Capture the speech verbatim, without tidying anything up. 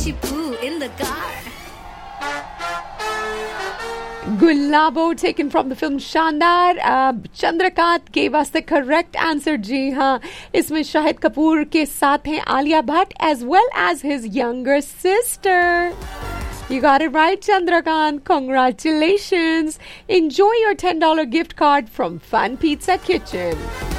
Chipu in the car. Gulabo, taken from the film Shandar. Uh, Chandrakant gave us the correct answer. जी हाँ, इसमें शाहिद कपूर के साथ हैं Alia Bhatt as well as his younger sister. You got it right, Chandrakant. Congratulations. Enjoy your ten dollars gift card from Fun Pizza Kitchen.